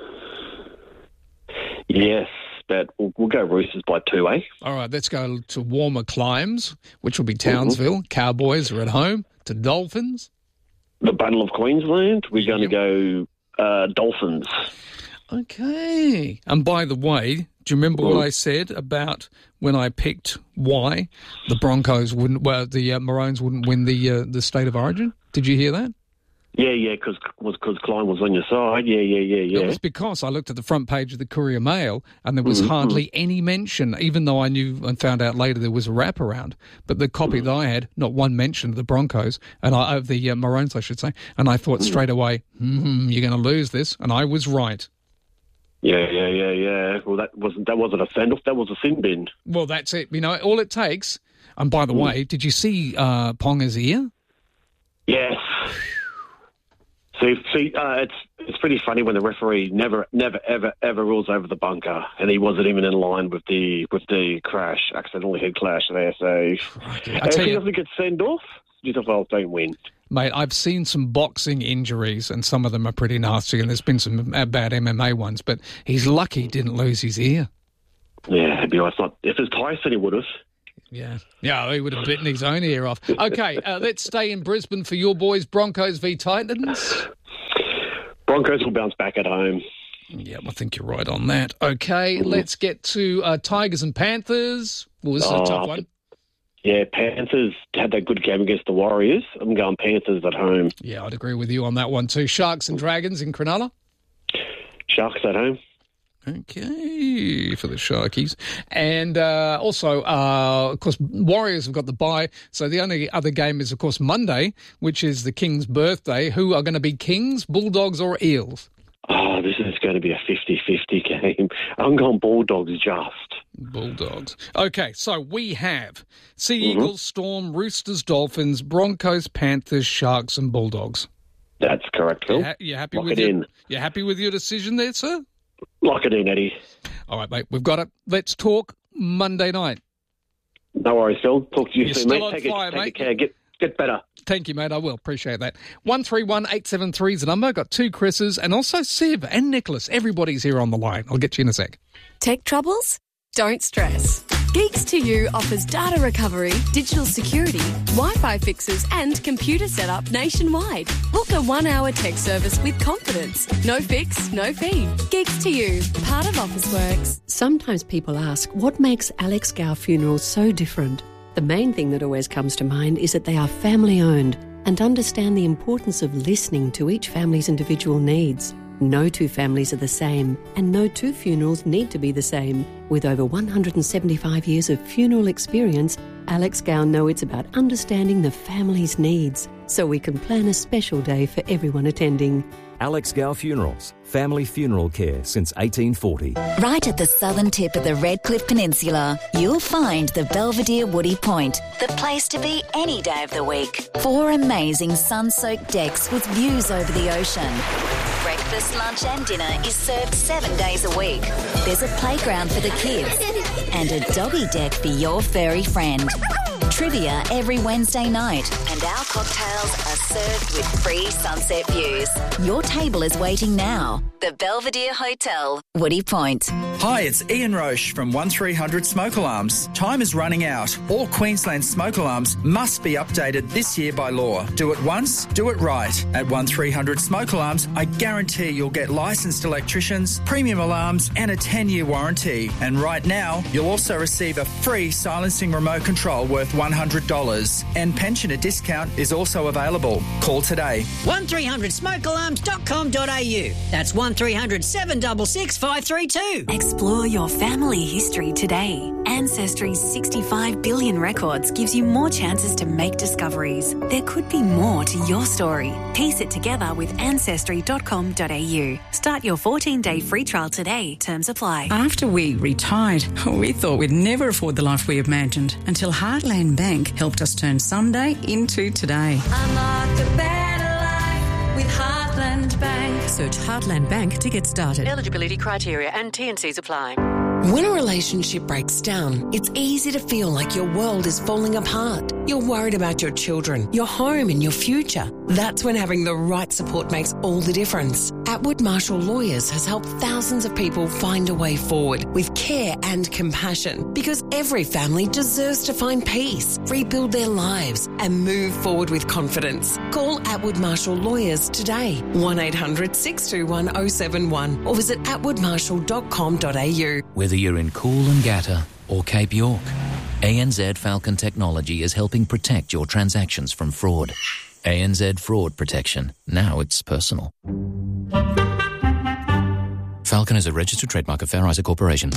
Yes, but we'll go Roosters by 2, eh? All right, let's go to warmer climes, which will be Townsville. Mm-hmm. Cowboys are at home to Dolphins. The Battle of Queensland, we're going to go Dolphins. Okay. And by the way, do you remember what I said about when I picked why the Broncos wouldn't, the Maroons wouldn't win the State of Origin? Did you hear that? Yeah, because Klein was on your side. Yeah. It was because I looked at the front page of the Courier Mail and there was hardly any mention, even though I knew and found out later there was a wraparound. But the copy that I had, not one mention of the Broncos, and of the Maroons, I should say. And I thought straight away, you're going to lose this. And I was right. Yeah. Well, that wasn't a send-off. That was a sin bin. Well, that's it. You know, all it takes... And by the way, did you see Ponga's ear? Yes. See, it's pretty funny when the referee never, ever rules over the bunker, and he wasn't even in line with the crash, accidental head clash there. So if he doesn't get sent off, New South Wales don't win. Mate, I've seen some boxing injuries, and some of them are pretty nasty, and there's been some bad MMA ones, but he's lucky he didn't lose his ear. Yeah, it'd be right. If it was Tyson, he would have. Yeah, he would have bitten his own ear off. Okay, let's stay in Brisbane for your boys, Broncos v Titans. Broncos will bounce back at home. Yeah, I think you're right on that. Okay, let's get to Tigers and Panthers. Well, this is a tough one. Yeah, Panthers had that good game against the Warriors. I'm going Panthers at home. Yeah, I'd agree with you on that one too. Sharks and Dragons in Cronulla? Sharks at home. Okay, for the Sharkies. And also, of course, Warriors have got the bye. So the only other game is, of course, Monday, which is the King's birthday. Who are going to be Kings, Bulldogs or Eels? Oh, this is going to be a 50-50 game. I'm going Bulldogs just. Bulldogs. Okay, so we have Sea Eagles, Storm, Roosters, Dolphins, Broncos, Panthers, Sharks and Bulldogs. That's correct, Phil. You happy with it? You happy with your decision there, sir? Lock it in, Eddie. All right, mate, we've got it. Let's talk Monday night. No worries, Phil. Talk to you soon, mate. Take care. Get better. Thank you, mate. I will. Appreciate that. 131873 is the number. Got two Chris's and also Siv and Nicholas. Everybody's here on the line. I'll get you in a sec. Tech troubles? Don't stress. Geeks to You offers data recovery, digital security, Wi-Fi fixes and computer setup nationwide. Book a 1-hour tech service with confidence. No fix, no fee. Geeks to You, part of Officeworks. Sometimes people ask, what makes Alex Gow Funerals so different? The main thing that always comes to mind is that they are family-owned and understand the importance of listening to each family's individual needs. No two families are the same, and no two funerals need to be the same. With over 175 years of funeral experience, Alex Gow knows it's about understanding the family's needs, so we can plan a special day for everyone attending. Alex Gow Funerals, family funeral care since 1840. Right at the southern tip of the Redcliffe Peninsula, you'll find the Belvedere Woody Point, the place to be any day of the week. 4 amazing sun-soaked decks with views over the ocean. Breakfast, lunch and dinner is served 7 days a week. There's a playground for the kids and a doggy deck for your furry friend. Trivia every Wednesday night, and our cocktails are served with free sunset views. Your table is waiting now. The Belvedere Hotel, Woody Point. Hi, it's Ian Roche from 1300 Smoke Alarms. Time is running out. All Queensland smoke alarms must be updated this year by law. Do it once, do it right. At 1300 Smoke Alarms, I guarantee you'll get licensed electricians, premium alarms and a 10-year warranty. And right now, you'll also receive a free silencing remote control worth $100. And pensioner discount is also available. Call today. 1300smokealarms.com.au. That's 1300 766 532. Explore your family history today. Ancestry's 65 billion records gives you more chances to make discoveries. There could be more to your story. Piece it together with ancestry.com.au. Start your 14-day free trial today. Terms apply. After we retired, we thought we'd never afford the life we imagined until Heartland Bank helped us turn Sunday into today. Unlock a better life with Heartland Bank. Search Heartland Bank to get started. Eligibility criteria and T&Cs apply. When a relationship breaks down, it's easy to feel like your world is falling apart. You're worried about your children, your home and your future. That's when having the right support makes all the difference. Atwood Marshall Lawyers has helped thousands of people find a way forward with care and compassion, because every family deserves to find peace, rebuild their lives and move forward with confidence. Call Atwood Marshall Lawyers today, 1-800-621-071 or visit atwoodmarshall.com.au. Whether you're in Coolangatta or Cape York, ANZ Falcon Technology is helping protect your transactions from fraud. ANZ Fraud Protection. Now it's personal. Falcon is a registered trademark of Fair Isaac Corporation.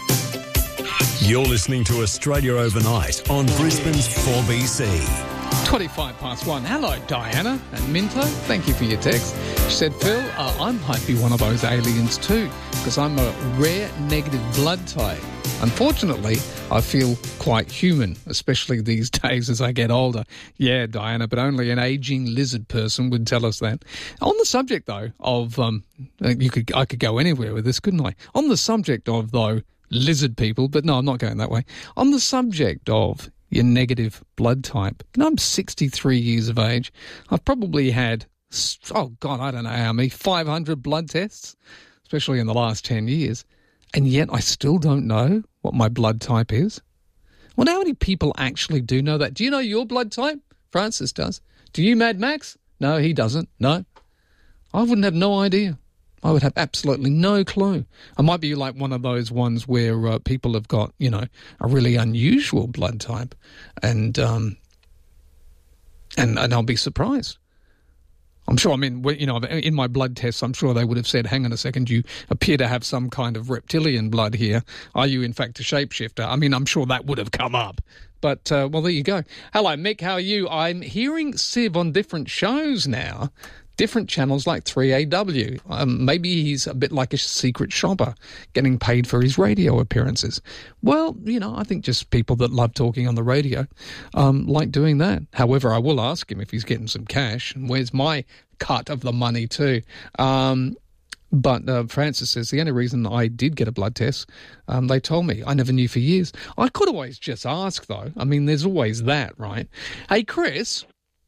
You're listening to Australia Overnight on Brisbane's 4BC. 1:25. Hello, Diana and Minto. Thank you for your text. She said, Phil, I might be one of those aliens too, because I'm a rare negative blood type. Unfortunately, I feel quite human, especially these days as I get older. Yeah, Diana, but only an ageing lizard person would tell us that. On the subject, though, of... I could go anywhere with this, couldn't I? On the subject of, though, lizard people, but no, I'm not going that way. On the subject of your negative blood type, I'm 63 years of age. I've probably had, I don't know how many, 500 blood tests, especially in the last 10 years. And yet I still don't know what my blood type is. Well, how many people actually do know that? Do you know your blood type? Francis does. Do you, Mad Max? No, he doesn't. No. I wouldn't have no idea. I would have absolutely no clue. I might be like one of those ones where people have got, a really unusual blood type, and I'll be surprised. I'm sure, in my blood tests, I'm sure they would have said, hang on a second, you appear to have some kind of reptilian blood here. Are you, in fact, a shapeshifter? I'm sure that would have come up. But, well, there you go. Hello, Mick, how are you? I'm hearing Siv on different shows now, different channels like 3AW. Maybe he's a bit like a secret shopper, getting paid for his radio appearances. Well, I think just people that love talking on the radio like doing that. However, I will ask him if he's getting some cash, and where's my cut of the money too. But Francis says the only reason I did get a blood test, they told me. I never knew for years. I could always just ask, though. There's always that, right? Hey, Chris...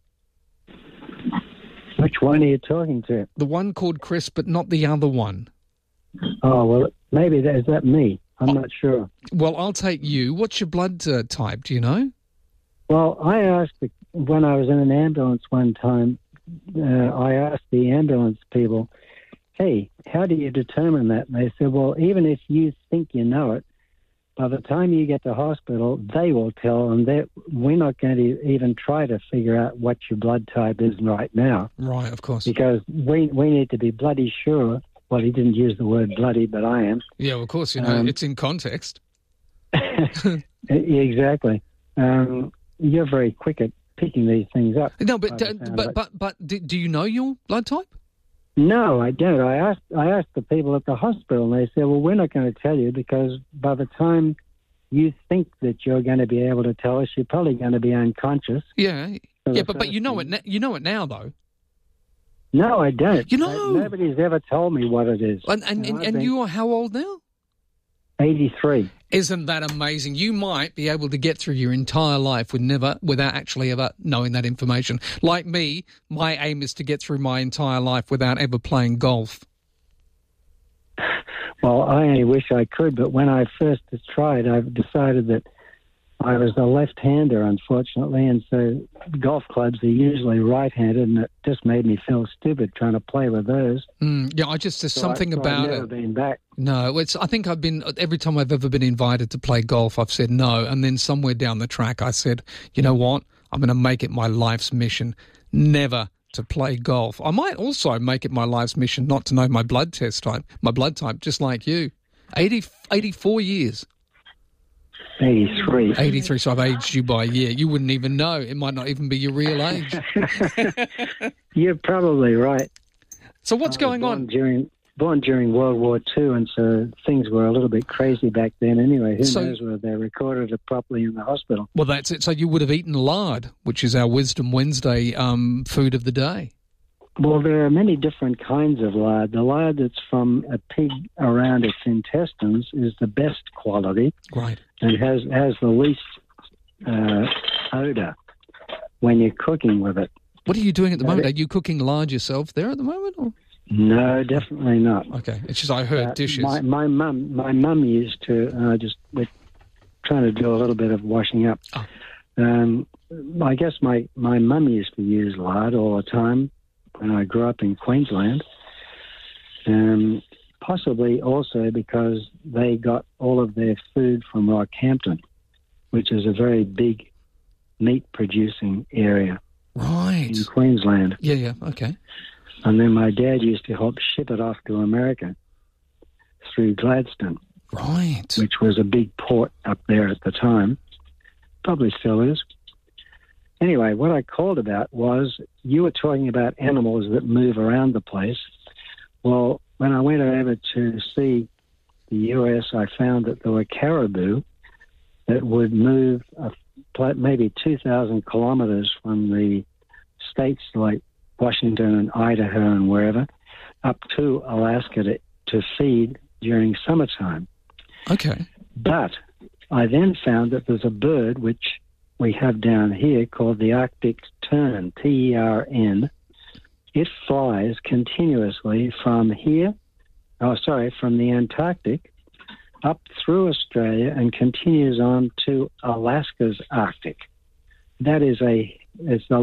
Which one are you talking to? The one called Chris, but not the other one. Oh, well, maybe is that me? I'm not sure. Well, I'll take you. What's your blood type? Do you know? Well, I asked, when I was in an ambulance one time, I asked the ambulance people, hey, how do you determine that? And they said, well, even if you think you know it, by the time you get to hospital, they will tell them that we're not going to even try to figure out what your blood type is right now. Right, of course. Because we need to be bloody sure. Well, he didn't use the word bloody, but I am. Yeah, well, of course, it's in context. Exactly. You're very quick at picking these things up. No, but do you know your blood type? No, I don't. I asked the people at the hospital, and they said, well, we're not going to tell you because by the time you think that you're going to be able to tell us, you're probably going to be unconscious. Yeah, but you know it. You know it now, though. No, I don't. Nobody's ever told me what it is. And you are how old now? 83. Isn't that amazing? You might be able to get through your entire life without actually ever knowing that information. Like me, my aim is to get through my entire life without ever playing golf. Well, I only wish I could, but when I first tried, I decided that I was a left-hander, unfortunately, and so golf clubs are usually right-handed, and it just made me feel stupid trying to play with those. There's something about it. I've never been back. No, I think every time I've ever been invited to play golf, I've said no, and then somewhere down the track I said, you know what, I'm going to make it my life's mission never to play golf. I might also make it my life's mission not to know my blood type, just like you. 84 years. 83, so I've aged you by a year. You wouldn't even know. It might not even be your real age. You're probably right. So what's going on? Born during World War II, and so things were a little bit crazy back then anyway. Who knows whether they recorded it properly in the hospital. Well, that's it. So you would have eaten lard, which is our Wisdom Wednesday food of the day. Well, there are many different kinds of lard. The lard that's from a pig around its intestines is the best quality. Right. And has the least odour when you're cooking with it. What are you doing at the moment? Are you cooking lard yourself there at the moment? Or? No, definitely not. Okay. It's just I heard dishes. My mum used to, we're trying to do a little bit of washing up. Oh. I guess my mum used to use lard all the time when I grew up in Queensland, possibly also because they got all of their food from Rockhampton, which is a very big meat-producing area in Queensland. Yeah, okay. And then my dad used to help ship it off to America through Gladstone, which was a big port up there at the time, probably still is. Anyway, what I called about was you were talking about animals that move around the place. Well, when I went over to see the US, I found that there were caribou that would move maybe 2,000 kilometers from the states like Washington and Idaho and wherever up to Alaska to feed during summertime. Okay. But I then found that there's a bird which we have down here called the Arctic tern, T-E-R-N. It flies continuously from from the Antarctic up through Australia and continues on to Alaska's Arctic. That is it's the